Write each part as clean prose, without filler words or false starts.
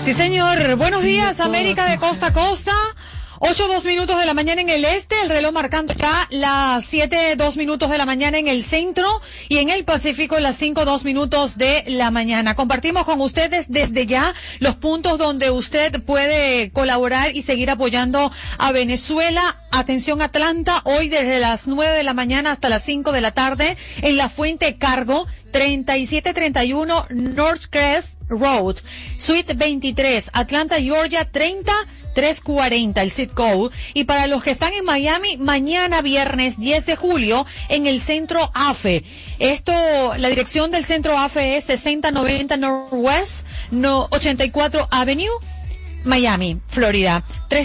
Sí, señor. Buenos días, América de costa a costa. 8:02 de la mañana en el este, el reloj marcando acá las 7:02 de la mañana en el centro y en el Pacífico las 5:02 de la mañana. Compartimos con ustedes desde ya los puntos donde usted puede colaborar y seguir apoyando a Venezuela. Atención Atlanta, hoy desde las 9 de la mañana hasta las 5 de la tarde en la Fuente Cargo, 3731 Northcrest Road, Suite 23, Atlanta, Georgia, 30340, el zip code. Y para los que están en Miami, mañana viernes 10 de julio en el Centro AFE. La dirección del Centro AFE es 6090 Northwest 84 Avenue, Miami, Florida,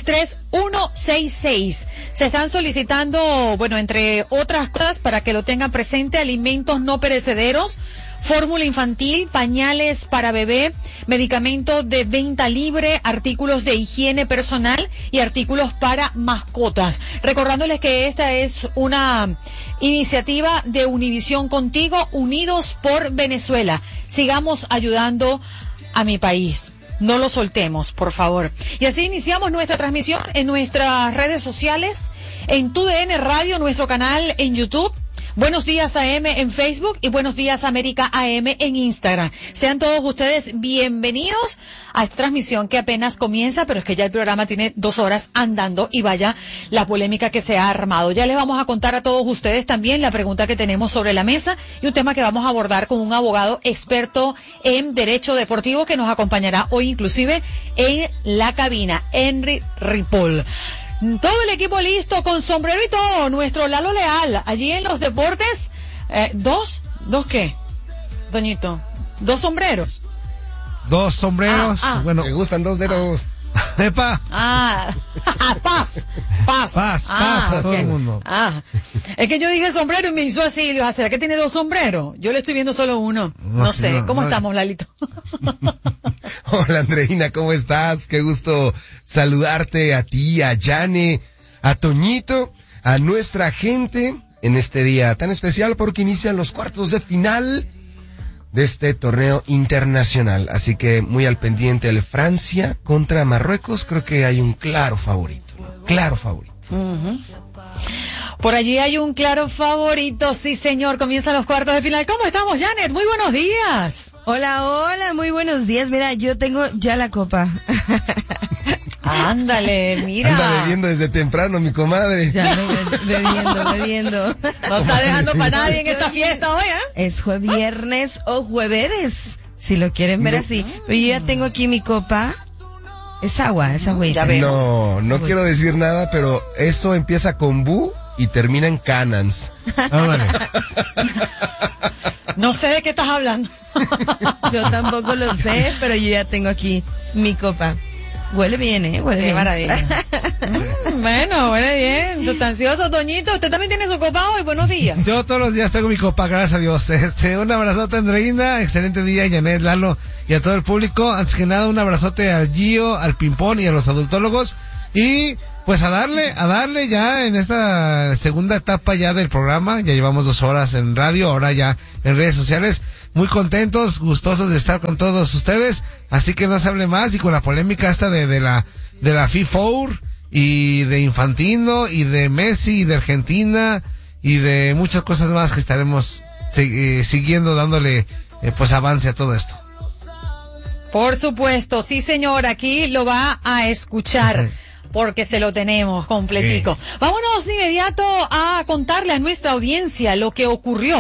33166. Se están solicitando, entre otras cosas, para que lo tengan presente, alimentos no perecederos, fórmula infantil, pañales para bebé, medicamentos de venta libre, artículos de higiene personal y artículos para mascotas. Recordándoles que esta es una iniciativa de Univisión Contigo, Unidos por Venezuela. Sigamos ayudando a mi país. No lo soltemos, por favor. Y así iniciamos nuestra transmisión en nuestras redes sociales, en TUDN Radio, nuestro canal en YouTube, Buenos Días AM en Facebook y Buenos Días América AM en Instagram. Sean todos ustedes bienvenidos a esta transmisión que apenas comienza, pero es que ya el programa tiene 2 horas andando y vaya la polémica que se ha armado. Ya les vamos a contar a todos ustedes también la pregunta que tenemos sobre la mesa y un tema que vamos a abordar con un abogado experto en derecho deportivo que nos acompañará hoy inclusive en la cabina, Henry Ripoll. Todo el equipo listo, con sombrero y todo, nuestro Lalo Leal, allí en los deportes, ¿dos qué, Doñito? ¿2 sombreros? 2 sombreros, Bueno. Me gustan 2 dedos. ¡Epa! Paz a todo el mundo. Es que yo dije sombrero y me hizo así, ¿será que tiene 2 sombreros? Yo le estoy viendo solo uno, no sé, ¿cómo estamos, Lalito? Hola, Andreina, ¿cómo estás? Qué gusto saludarte a ti, a Yane, a Toñito, a nuestra gente en este día tan especial porque inician los cuartos de final de este torneo internacional. Así que muy al pendiente el Francia contra Marruecos. Creo que hay un claro favorito, ¿no? Claro favorito. Uh-huh. Por allí hay un claro favorito, sí señor, comienzan los cuartos de final. ¿Cómo estamos, Janet? Muy buenos días. Hola, muy buenos días. Mira, yo tengo ya la copa. Ándale, mira. Anda bebiendo desde temprano, mi comadre. Ya bebiendo. No está dejando para nadie en esta fiesta hoy, ¿eh? Es viernes o jueves, si lo quieren ver así. Pero yo ya tengo aquí mi copa. Es agüita. No quiero decir nada, pero eso empieza con Bu y termina en Canans. Vale. No sé de qué estás hablando. Yo tampoco lo sé, pero yo ya tengo aquí mi copa. Huele bien, huele Qué bien. Maravilla. Bueno, huele bien. Sustancioso, Toñito. ¿Usted también tiene su copa hoy? Buenos días. Yo todos los días tengo mi copa, gracias a Dios. Un abrazote, Andreina. Excelente día, Janet, Lalo y a todo el público. Antes que nada, un abrazote al Gio, al Pimpón y a los adultólogos. Y pues a darle ya en esta segunda etapa ya del programa. Ya llevamos 2 horas en radio, ahora ya en redes sociales. Muy contentos, gustosos de estar con todos ustedes. Así que no se hable más y con la polémica esta de la FIFA y de Infantino y de Messi y de Argentina y de muchas cosas más que estaremos siguiendo dándole pues avance a todo esto. Por supuesto, sí señor, aquí lo va a escuchar. Porque se lo tenemos completico. Vámonos de inmediato a contarle a nuestra audiencia lo que ocurrió